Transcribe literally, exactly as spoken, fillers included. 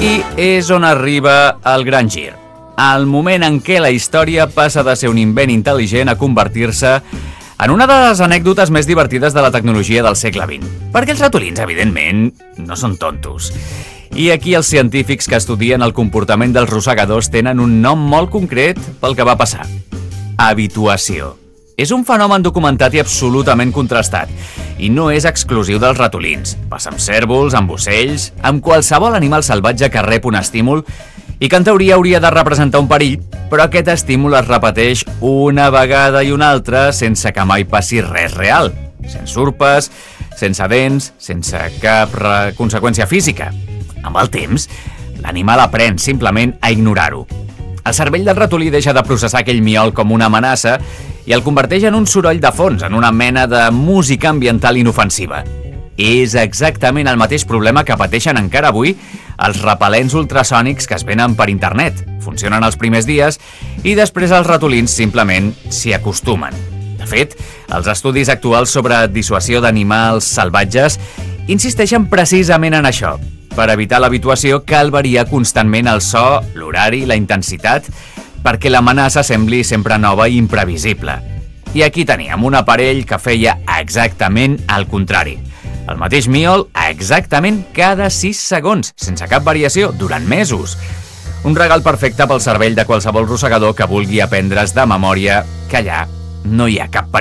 aquí és on arriba el gran gir. El moment en què la història passa de ser un invent intel·ligent a convertir-se en una de les anècdotes més divertides de la tecnologia del segle vint. Perquè els ratolins, evidentment, no són tontos. I aquí els científics que estudien el comportament dels rosegadors tenen un nom molt concret pel que va passar. Habituació. És un fenomen documentat i absolutament contrastat, i no és exclusiu dels ratolins. Passa amb cérvols, amb ocells, amb qualsevol animal salvatge que rep un estímul i que en teoria hauria de representar un perill, però aquest estímul es repeteix una vegada i una altra sense que mai passi res real. Sense urpes, sense dents, sense cap conseqüència física. Amb el temps, l'animal aprèn simplement a ignorar-ho. El cervell del ratolí deixa de processar aquell miol com una amenaça i el converteix en un soroll de fons, en una mena de música ambiental inofensiva. És exactament el mateix problema que pateixen encara avui els repel·lents ultrasònics que es venen per internet. Funcionen els primers dies i després els ratolins simplement s'hi acostumen. De fet, els estudis actuals sobre dissuasió d'animals salvatges insisteixen precisament en això. Per evitar l'habituació cal variar constantment el so, l'horari, la intensitat, perquè l'amenaça sembli sempre nova i imprevisible. I aquí teníem un aparell que feia exactament el contrari. El mateix miol exactament cada sis segons, sense cap variació, durant mesos. Un regal perfecte pel cervell de qualsevol rosegador que vulgui aprendre's de memòria que allà no hi ha cap perill.